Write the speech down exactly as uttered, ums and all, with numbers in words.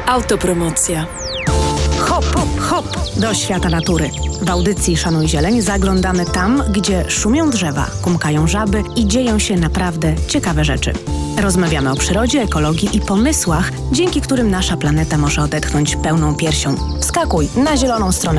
Autopromocja. Hop, hop, hop do świata natury. W audycji Szanuj Zieleń zaglądamy tam, gdzie szumią drzewa, kumkają żaby i dzieją się naprawdę ciekawe rzeczy. Rozmawiamy o przyrodzie, ekologii i pomysłach, dzięki którym nasza planeta może odetchnąć pełną piersią. Wskakuj na zieloną stronę